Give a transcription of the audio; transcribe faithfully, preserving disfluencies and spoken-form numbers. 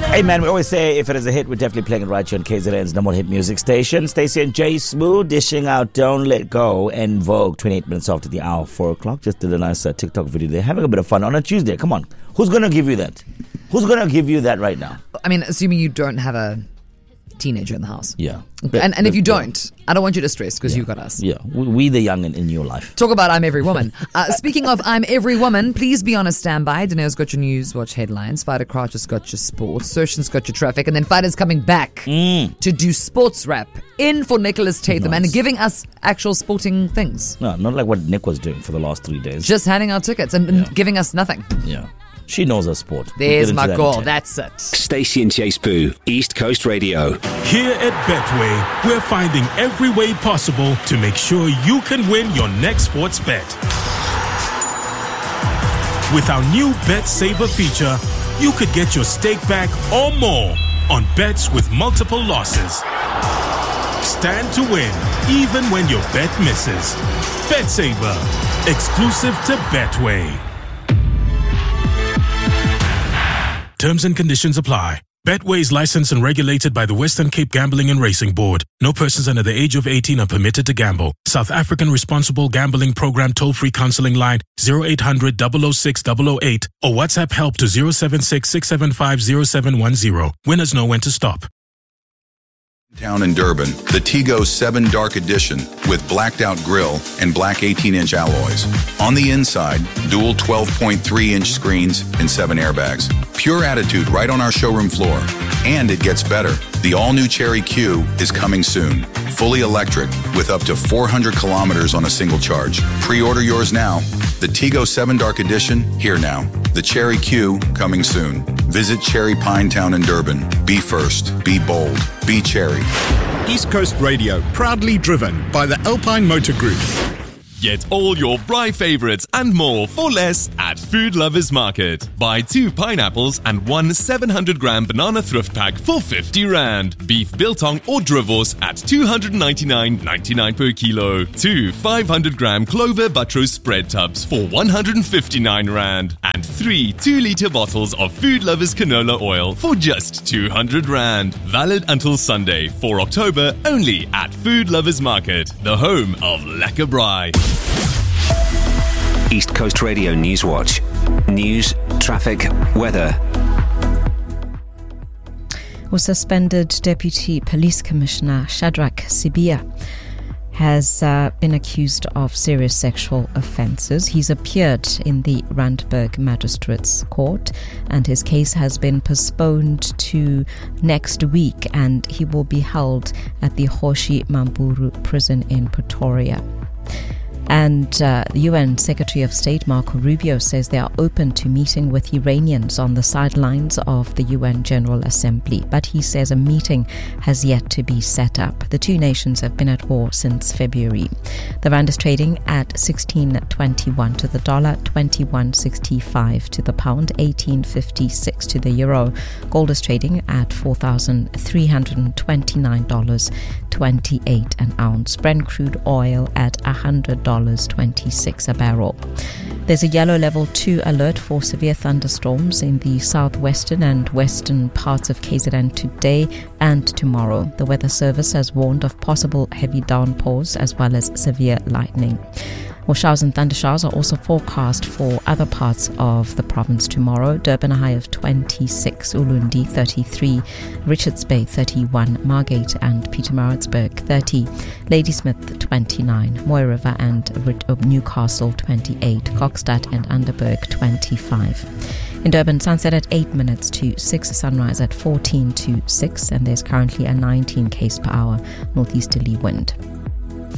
Hey man, we always say if it is a hit, we're definitely playing it right here on K Z N's number one hit music station. Stacey and Jay Smooth dishing out Don't Let Go and Vogue twenty-eight minutes after the hour, four o'clock. Just did a nice uh, TikTok video. They're having a bit of fun on a Tuesday. Come on. Who's going to give you that? Who's going to give you that right now? I mean, assuming you don't have a teenager in the house. Yeah. But, and and if you don't, I don't want you to stress because yeah. you got us. Yeah. We, we the young in, in your life. Talk about I'm Every Woman. Uh, speaking of I'm Every Woman, please be on a standby. Danae's got your news, watch headlines. Fighter Crouch has got your sports. Sershan's got your traffic. And then Fighter's coming back mm. to do sports rap in for Nicholas Tatham nice. and giving us actual sporting things. No, not like what Nick was doing for the last three days. Just handing out tickets and, and yeah. giving us nothing. Yeah. She knows her sport. There's my goal. That's it. Stacey and Chase Boo, East Coast Radio. Here at Betway, we're finding every way possible to make sure you can win your next sports bet. With our new Bet Saver feature, you could get your stake back or more on bets with multiple losses. Stand to win even when your bet misses. Bet Saver, exclusive to Betway. Terms and conditions apply. Betway is licensed and regulated by the Western Cape Gambling and Racing Board. No persons under the age of eighteen are permitted to gamble. South African Responsible Gambling Program toll-free counseling line zero eight hundred, double oh six, double oh eight or WhatsApp help to zero seven six, six seven five, zero seven one zero. Winners know when to stop. Town in Durban, the Tigo seven Dark Edition with blacked out grille and black eighteen inch alloys. On the inside, dual twelve point three inch screens and seven airbags. Pure attitude right on our showroom floor. And it gets better. The all-new Cherry Q is coming soon. Fully electric with up to four hundred kilometers on a single charge. Pre-order yours now. The Tigo seven Dark Edition, here now. The Cherry Q, coming soon. Visit Cherry Pine Town in Durban. Be first. Be bold. Be Cherry. East Coast Radio, proudly driven by the Alpine Motor Group. Get all your Braai favorites and more for less at Food Lovers Market. Buy two pineapples and one seven hundred gram banana thrift pack for fifty rand. Beef biltong or drivos at two hundred ninety-nine ninety-nine per kilo. Two five hundred gram clover buttrose spread tubs for one hundred fifty-nine rand. And three two litre bottles of Food Lovers canola oil for just two hundred rand. Valid until Sunday, fourth of October, only at Food Lovers Market, the home of lekker braai. East Coast Radio News Watch. News, traffic, weather. Well, suspended Deputy Police Commissioner Shadrack Sibia has uh, been accused of serious sexual offences. He's appeared in the Randburg Magistrates Court and his case has been postponed to next week, and he will be held at the Hoshi Mamburu prison in Pretoria. And uh, the U N Secretary of State Marco Rubio says they are open to meeting with Iranians on the sidelines of the U N General Assembly, but he says a meeting has yet to be set up. The two nations have been at war since February. The rand is trading at sixteen twenty-one to the dollar, twenty-one sixty-five to the pound, eighteen fifty-six to the euro. Gold is trading at four thousand three hundred twenty-nine dollars and twenty-eight cents an ounce. Brent crude oil at one hundred dollars and twenty-six cents a barrel. There's a yellow level two alert for severe thunderstorms in the southwestern and western parts of K Z N today and tomorrow. The Weather Service has warned of possible heavy downpours as well as severe lightning. Well, showers and thundershowers are also forecast for other parts of the province tomorrow. Durban a high of twenty-six, Ulundi thirty-three, Richards Bay thirty-one, Margate and Pietermaritzburg thirty, Ladysmith twenty-nine, Moy River and Newcastle twenty-eight, Kokstad and Underberg twenty-five. In Durban, sunset at eight minutes to six, sunrise at fourteen to six, and there's currently a nineteen k's per hour northeasterly wind.